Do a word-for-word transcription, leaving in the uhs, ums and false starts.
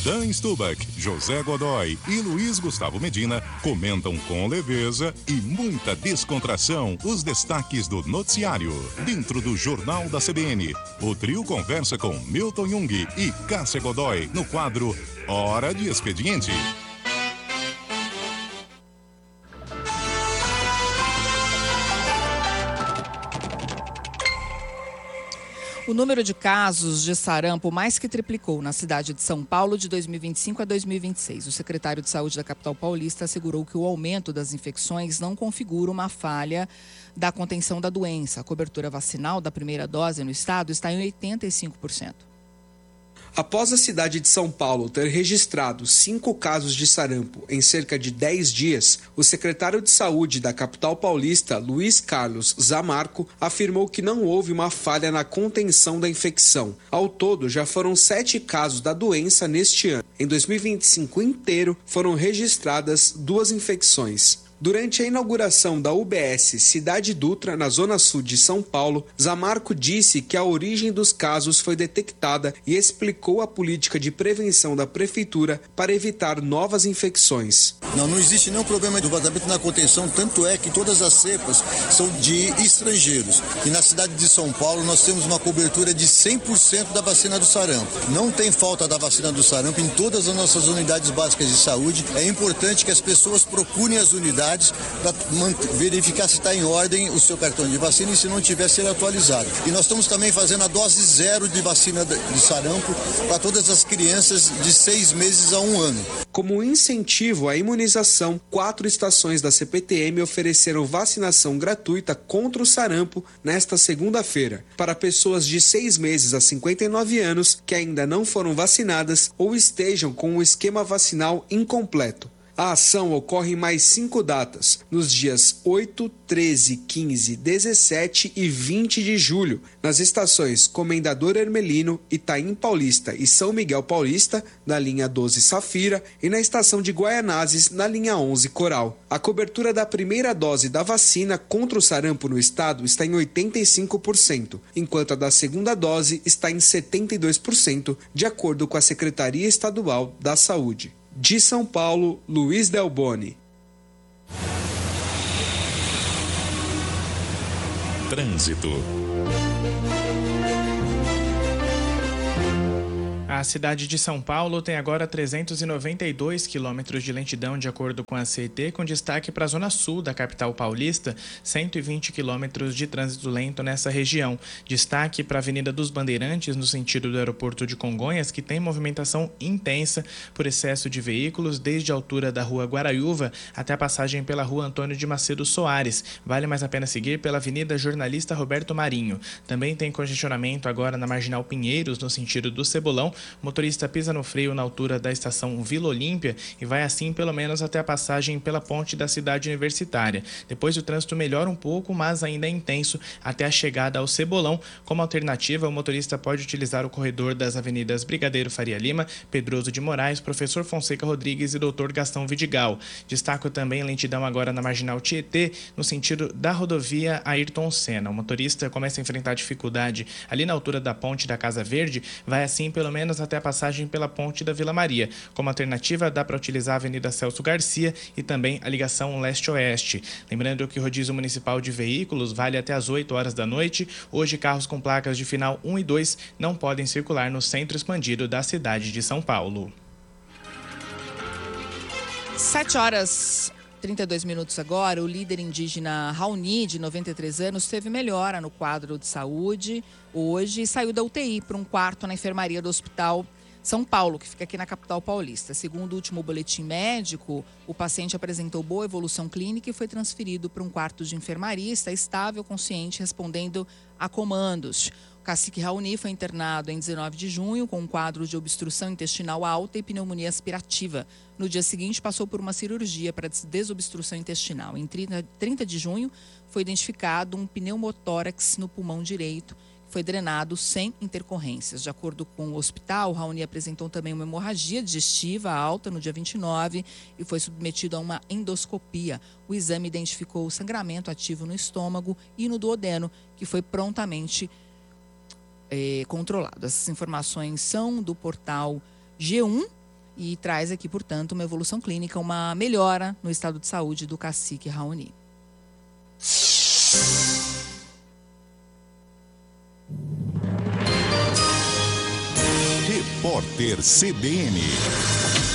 Dan Stubach, José Godoy e Luiz Gustavo Medina comentam com leveza e muita descontração os destaques do noticiário. Dentro do Jornal da C B N, o trio conversa com Milton Jung e Cássia Godoy no quadro Hora de Expediente. O número de casos de sarampo mais que triplicou na cidade de São Paulo de dois mil e vinte e cinco a dois mil e vinte e seis. O secretário de Saúde da capital paulista assegurou que o aumento das infecções não configura uma falha da contenção da doença. A cobertura vacinal da primeira dose no estado está em oitenta e cinco por cento. Após a cidade de São Paulo ter registrado cinco casos de sarampo em cerca de dez dias, o secretário de Saúde da capital paulista, Luiz Carlos Zamarco, afirmou que não houve uma falha na contenção da infecção. Ao todo, já foram sete casos da doença neste ano. Em dois mil e vinte e cinco inteiro, foram registradas duas infecções. Durante a inauguração da U B S Cidade Dutra, na zona sul de São Paulo, Zamarco disse que a origem dos casos foi detectada e explicou a política de prevenção da prefeitura para evitar novas infecções. Não, não existe nenhum problema de vazamento na contenção, tanto é que todas as cepas são de estrangeiros. E na cidade de São Paulo nós temos uma cobertura de cem por cento da vacina do sarampo. Não tem falta da vacina do sarampo em todas as nossas unidades básicas de saúde. É importante que as pessoas procurem as unidades para verificar se está em ordem o seu cartão de vacina e se não tiver, ser atualizado. E nós estamos também fazendo a dose zero de vacina de sarampo para todas as crianças de seis meses a um ano. Como incentivo à imunização, quatro estações da C P T M ofereceram vacinação gratuita contra o sarampo nesta segunda-feira, para pessoas de seis meses a cinquenta e nove anos que ainda não foram vacinadas ou estejam com o esquema vacinal incompleto. A ação ocorre em mais cinco datas, nos dias oito, treze, quinze, dezessete e vinte de julho, nas estações Comendador Hermelino, Itaim Paulista e São Miguel Paulista, na linha doze Safira, e na estação de Guaianazes, na linha onze Coral. A cobertura da primeira dose da vacina contra o sarampo no estado está em oitenta e cinco por cento, enquanto a da segunda dose está em setenta e dois por cento, de acordo com a Secretaria Estadual da Saúde. De São Paulo, Luiz Delboni. Trânsito. A cidade de São Paulo tem agora trezentos e noventa e dois quilômetros de lentidão, de acordo com a C E T, com destaque para a zona sul da capital paulista, cento e vinte quilômetros de trânsito lento nessa região. Destaque para a Avenida dos Bandeirantes, no sentido do aeroporto de Congonhas, que tem movimentação intensa por excesso de veículos, desde a altura da rua Guaraiúva até a passagem pela rua Antônio de Macedo Soares. Vale mais a pena seguir pela Avenida Jornalista Roberto Marinho. Também tem congestionamento agora na Marginal Pinheiros, no sentido do Cebolão. O motorista pisa no freio na altura da estação Vila Olímpia e vai assim pelo menos até a passagem pela ponte da cidade universitária. Depois o trânsito melhora um pouco, mas ainda é intenso até a chegada ao Cebolão. Como alternativa, o motorista pode utilizar o corredor das avenidas Brigadeiro Faria Lima, Pedroso de Moraes, Professor Fonseca Rodrigues e doutor Gastão Vidigal. Destaco também a lentidão agora na Marginal Tietê, no sentido da rodovia Ayrton Senna. O motorista começa a enfrentar dificuldade ali na altura da ponte da Casa Verde, vai assim pelo menos até a passagem pela ponte da Vila Maria. Como alternativa, dá para utilizar a Avenida Celso Garcia e também a ligação leste-oeste. Lembrando que o rodízio municipal de veículos vale até às oito horas da noite. Hoje, carros com placas de final um e dois não podem circular no centro expandido da cidade de São Paulo. sete horas e trinta e dois minutos agora. O líder indígena Raoni, de noventa e três anos, teve melhora no quadro de saúde hoje e saiu da U T I para um quarto na enfermaria do Hospital São Paulo, que fica aqui na capital paulista. Segundo o último boletim médico, o paciente apresentou boa evolução clínica e foi transferido para um quarto de enfermaria, está estável, consciente, respondendo a comandos. O cacique Raoni foi internado em dezenove de junho com um quadro de obstrução intestinal alta e pneumonia aspirativa. No dia seguinte, passou por uma cirurgia para desobstrução intestinal. Em trinta de junho, foi identificado um pneumotórax no pulmão direito, que foi drenado sem intercorrências. De acordo com o hospital, Raoni apresentou também uma hemorragia digestiva alta no dia vinte e nove e foi submetido a uma endoscopia. O exame identificou o sangramento ativo no estômago e no duodeno, que foi prontamente É, controlado. Essas informações são do portal G um e traz aqui, portanto, uma evolução clínica, uma melhora no estado de saúde do cacique Raoni. Repórter C B N.